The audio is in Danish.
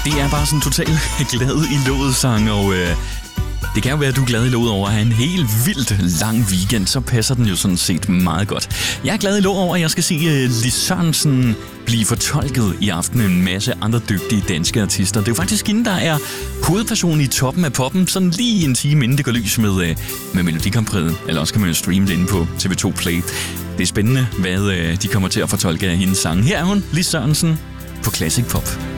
Det er bare sådan en total glad i låget sang, og det kan jo være, at du er glad i låget over at have en helt vildt lang weekend, så passer den jo sådan set meget godt. Jeg er glad i låget over, at jeg skal se Lis Sørensen blive fortolket i aften en masse andre dygtige danske artister. Det er jo faktisk hende, der er hovedpersonen i Toppen af Poppen, sådan lige en time inden det går lys med Melodi Grand Prix, eller også kan man jo streame det inde på TV2 Play. Det er spændende, hvad de kommer til at fortolke af hendes sang. Her er hun, Lis Sørensen, på Classic Pop.